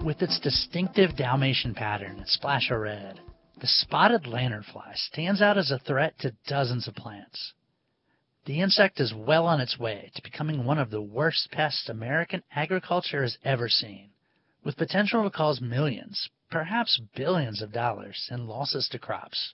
With its distinctive Dalmatian pattern and splash of red, the spotted lanternfly stands out as a threat to dozens of plants. The insect is well on its way to becoming one of the worst pests American agriculture has ever seen, with potential to cause millions, perhaps billions of dollars in losses to crops.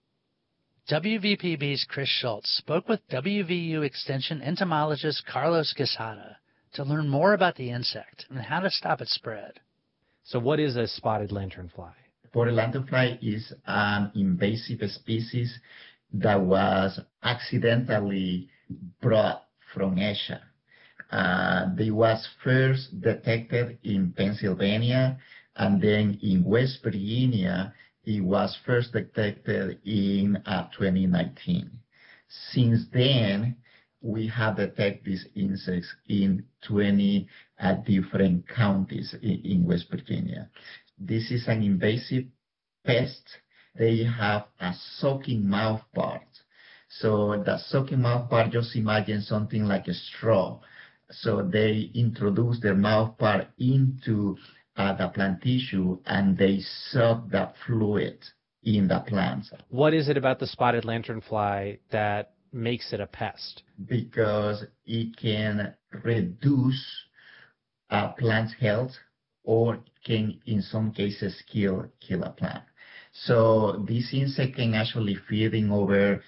WVPB's Chris Schultz spoke with WVU Extension entomologist Carlos Quesada to learn more about the insect and how to stop its spread. So what is a spotted lanternfly? Spotted lanternfly is an invasive species that was accidentally brought from Asia. They was first detected in Pennsylvania, and then in West Virginia, it was first detected in 2019. Since then, we have detected these insects in 20 different counties in West Virginia. This is an invasive pest. They have a sucking mouth part. So the sucking mouth part, just imagine something like a straw. So they introduce their mouth part into the plant tissue, and they suck the fluid in the plants. What is it about the spotted lanternfly that makes it a pest? Because it can reduce plant's health, or can, in some cases, kill a plant. So this insect can actually feed in over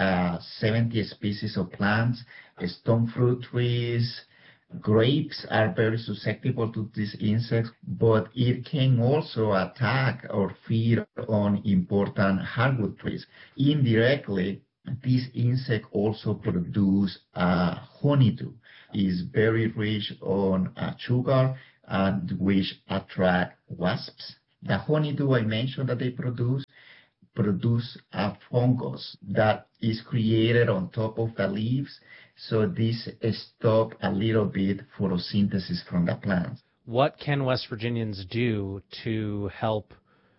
70 species of plants. Stone fruit trees, grapes are very susceptible to these insects, but it can also attack or feed on important hardwood trees. Indirectly, this insect also produces honeydew. It's very rich on sugar, and which attract wasps. The honeydew I mentioned that they produce a fungus that is created on top of the leaves, so this stops a little bit photosynthesis from the plants. What can West Virginians do to help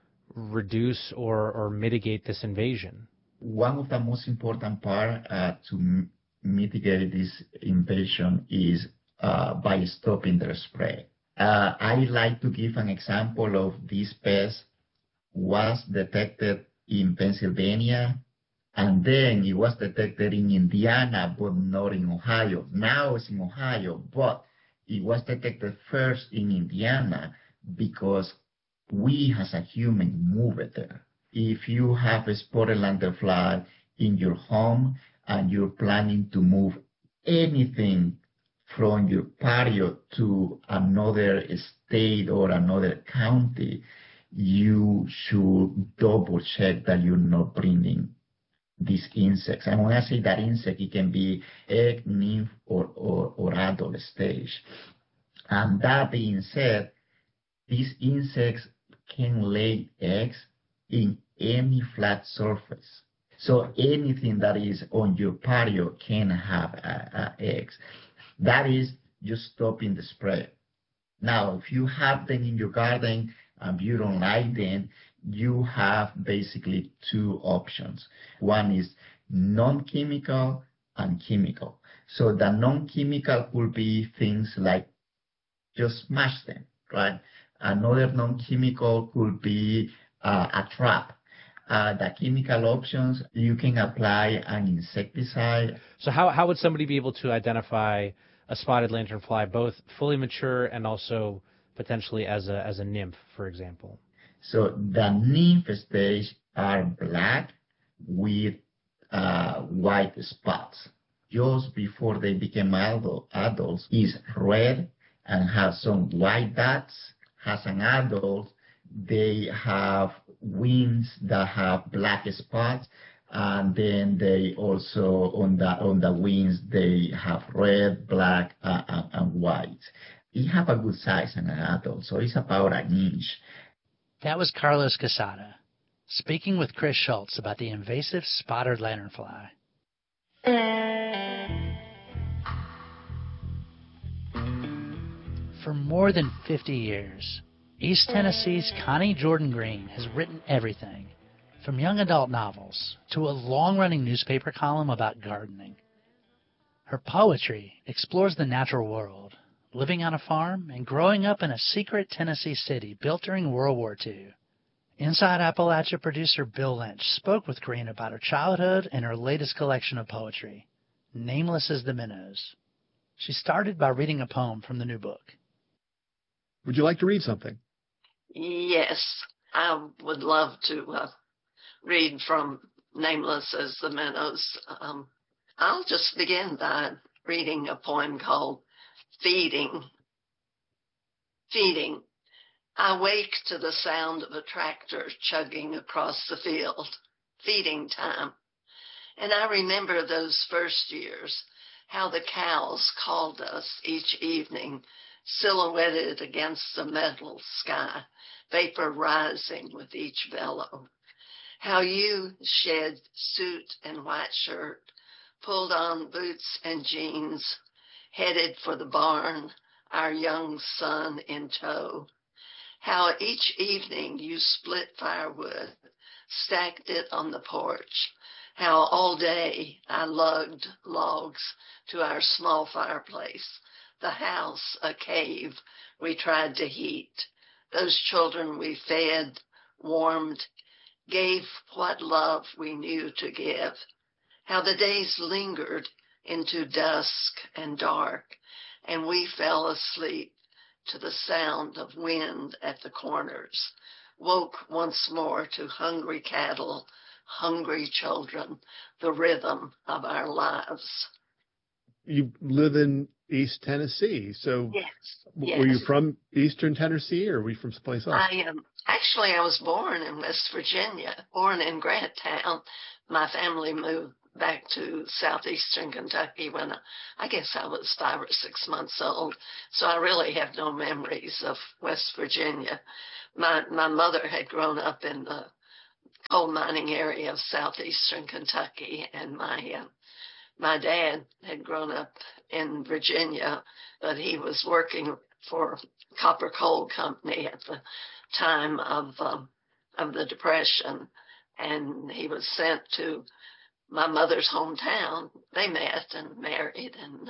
reduce or mitigate this invasion? One of the most important part to mitigate this invasion is by stopping their spread. I like to give an example of this pest was detected in Pennsylvania, and then it was detected in Indiana, but not in Ohio. Now it's in Ohio, but it was detected first in Indiana because we as a human move it there. If you have a spotted lanternfly in your home and you're planning to move anything from your patio to another state or another county, you should double check that you're not bringing these insects. And when I say that insect, it can be egg, nymph, or adult stage. And that being said, these insects can lay eggs in any flat surface. So anything that is on your patio can have eggs. That is just stopping the spread. Now, if you have them in your garden and you don't like them, you have basically two options. One is non-chemical and chemical. So the non-chemical could be things like just smash them, right? Another non-chemical could be a trap. The chemical options, you can apply an insecticide. So how would somebody be able to identify a spotted lanternfly, both fully mature and also potentially as a nymph, for example? So the nymph stage are black with white spots. Just before they become adults is red and has some white dots. As an adult, they have wings that have black spots, and then they also on the wings they have red, black, and white. It have a good size in an adult, so it's about an inch. That was Carlos Quesada speaking with Chris Schultz about the invasive spotted lanternfly. For more than 50 years, East Tennessee's Connie Jordan Green has written everything from young adult novels to a long-running newspaper column about gardening. Her poetry explores the natural world, living on a farm and growing up in a secret Tennessee city built during World War II. Inside Appalachia producer Bill Lynch spoke with Green about her childhood and her latest collection of poetry, Nameless as the Minnows. She started by reading a poem from the new book. Would you like to read something? Yes, I would love to read from Nameless as the Minnows. I'll just begin by reading a poem called Feeding. Feeding. I wake to the sound of a tractor chugging across the field. Feeding time. And I remember those first years, how the cows called us each evening, silhouetted against the metal sky, vapor rising with each bellow. How you shed suit and white shirt, pulled on boots and jeans, headed for the barn, our young son in tow. How each evening you split firewood, stacked it on the porch. How all day I lugged logs to our small fireplace, the house a cave we tried to heat. Those children we fed, warmed, gave what love we knew to give. How the days lingered into dusk and dark, and we fell asleep to the sound of wind at the corners, woke once more to hungry cattle, hungry children, the rhythm of our lives. You live in East Tennessee, so Yes. Were you from Eastern Tennessee, or were you from someplace else? I was born in West Virginia, born in Grantown. My family moved back to southeastern Kentucky when I guess I was 5 or 6 months old. So I really have no memories of West Virginia. My mother had grown up in the coal mining area of southeastern Kentucky, and my dad had grown up in Virginia, but he was working for Copper Coal Company at the time of the Depression, and he was sent to my mother's hometown. They met and married, and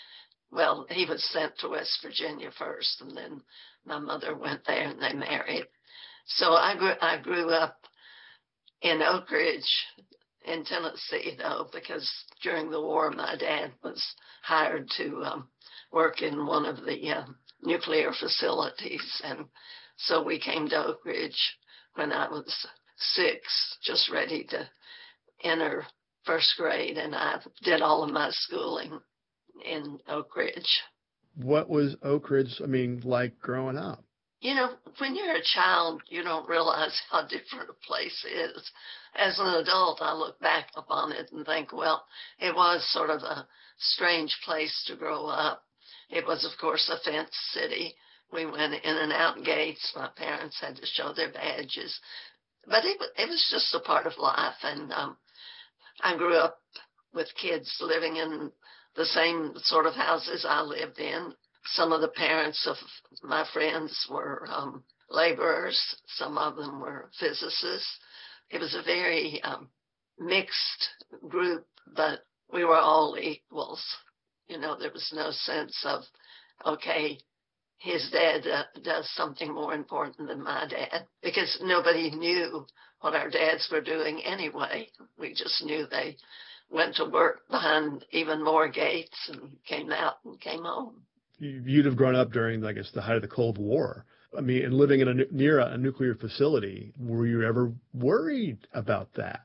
he was sent to West Virginia first, and then my mother went there and they married. So I grew up in Oak Ridge in Tennessee, though, because during the war my dad was hired to work in one of the nuclear facilities, and so we came to Oak Ridge when I was 6, just ready to enter first grade, and I did all of my schooling in Oak Ridge. What was Oak Ridge, like growing up? You know, when you're a child, you don't realize how different a place is. As an adult, I look back upon it and think, well, it was sort of a strange place to grow up. It was, of course, a fenced city. We went in and out gates. My parents had to show their badges. But it was just a part of life. And I grew up with kids living in the same sort of houses I lived in. Some of the parents of my friends were laborers. Some of them were physicists. It was a very mixed group, but we were all equals. You know, there was no sense of, okay, his dad does something more important than my dad, because nobody knew what our dads were doing anyway. We just knew they went to work behind even more gates and came out and came home. You'd have grown up during, I guess, the height of the Cold War. And living in near a nuclear facility, were you ever worried about that?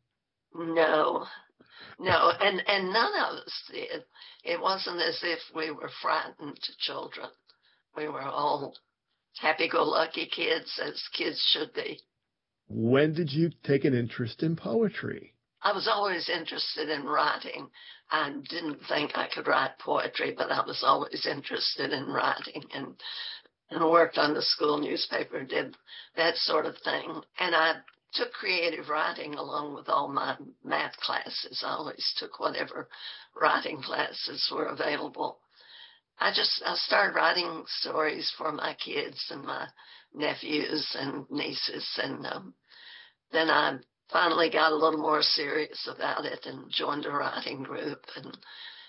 No, and none of us did. It wasn't as if we were frightened children. We were all happy-go-lucky kids, as kids should be. When did you take an interest in poetry? I was always interested in writing. I didn't think I could write poetry, but I was always interested in writing, and worked on the school newspaper, did that sort of thing. And I took creative writing along with all my math classes. I always took whatever writing classes were available. I started writing stories for my kids and my nephews and nieces, and then I finally got a little more serious about it and joined a writing group. And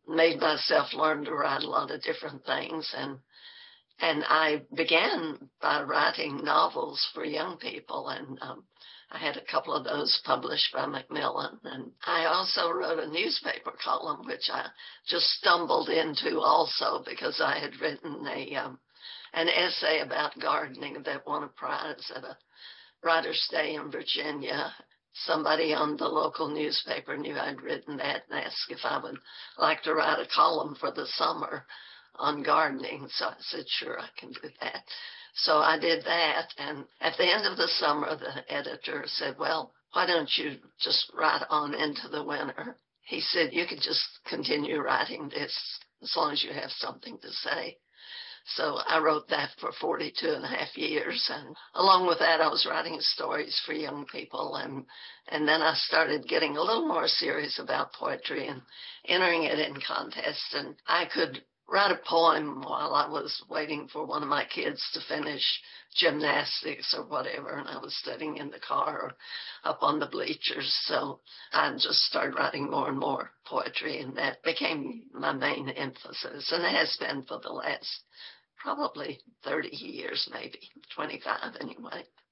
made myself learn to write a lot of different things. And I began by writing novels for young people, and I had a couple of those published by Macmillan. And I also wrote a newspaper column, which I just stumbled into also because I had written an essay about gardening that won a prize at a Writer's Day in Virginia. Somebody on the local newspaper knew I'd written that and asked if I would like to write a column for the summer on gardening. So I said, sure, I can do that. So I did that. And at the end of the summer, the editor said, well, why don't you just write on into the winter? He said, you could just continue writing this as long as you have something to say. So I wrote that for 42 and a half years. And along with that, I was writing stories for young people. And then I started getting a little more serious about poetry and entering it in contests. And I could write a poem while I was waiting for one of my kids to finish gymnastics or whatever. And I was sitting in the car or up on the bleachers. So I just started writing more and more poetry. And that became my main emphasis. And it has been for the last probably 30 years, maybe 25 anyway.